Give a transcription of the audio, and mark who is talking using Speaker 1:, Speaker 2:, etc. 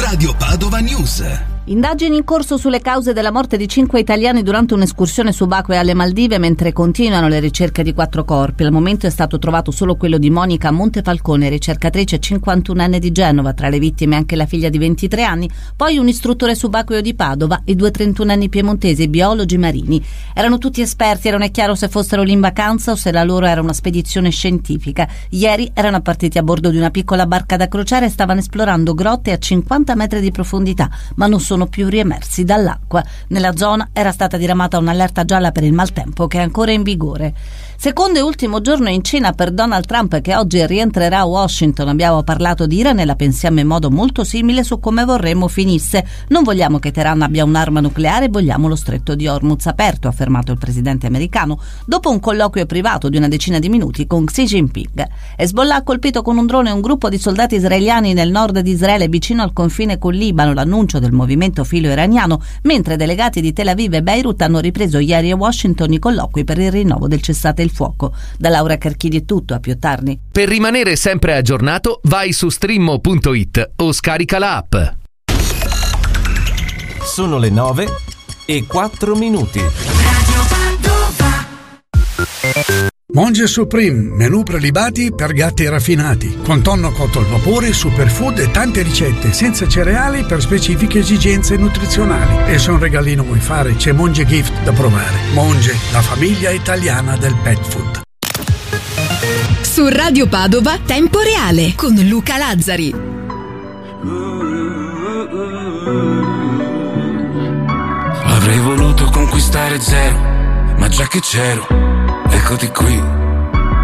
Speaker 1: Radio Padova News.
Speaker 2: Indagini in corso sulle cause della morte di 5 italiani durante un'escursione subacquea alle Maldive, mentre continuano le ricerche di 4 corpi. Al momento è stato trovato solo quello di Monica Montefalcone, ricercatrice 51enne di Genova, tra le vittime anche la figlia di 23 anni, poi un istruttore subacqueo di Padova e 2 31enni piemontesi, biologi marini. Erano tutti esperti e non è chiaro se fossero lì in vacanza o se la loro era una spedizione scientifica. Ieri erano partiti a bordo di una piccola barca da crociera e stavano esplorando grotte a 50 metri di profondità, ma non sono più riemersi dall'acqua. Nella zona era stata diramata un'allerta gialla per il maltempo che è ancora in vigore. Secondo e ultimo giorno in Cina per Donald Trump, che oggi rientrerà a Washington. Abbiamo parlato di Iran e la pensiamo in modo molto simile su come vorremmo finisse. Non vogliamo che Teheran abbia un'arma nucleare, vogliamo lo stretto di Hormuz aperto, ha affermato il presidente americano dopo un colloquio privato di una decina di minuti con Xi Jinping. Hezbollah ha colpito con un drone un gruppo di soldati israeliani nel nord di Israele vicino al confine col Libano, l'annuncio del movimento filo iraniano, mentre delegati di Tel Aviv e Beirut hanno ripreso ieri a Washington i colloqui per il rinnovo del cessate il fuoco. Da Laura Carchidi è tutto, a più tardi.
Speaker 3: Per rimanere sempre aggiornato vai su streammo.it o scarica la app.
Speaker 4: Sono le 9:04.
Speaker 5: Monge Supreme, menù prelibati per gatti raffinati, con tonno cotto al vapore, superfood e tante ricette senza cereali per specifiche esigenze nutrizionali. E se un regalino vuoi fare, c'è Monge Gift da provare. Monge, la famiglia italiana del pet food.
Speaker 6: Su Radio Padova, Tempo Reale, con Luca Lazzari.
Speaker 7: Avrei voluto conquistare zero, ma già che c'ero, eccoti qui.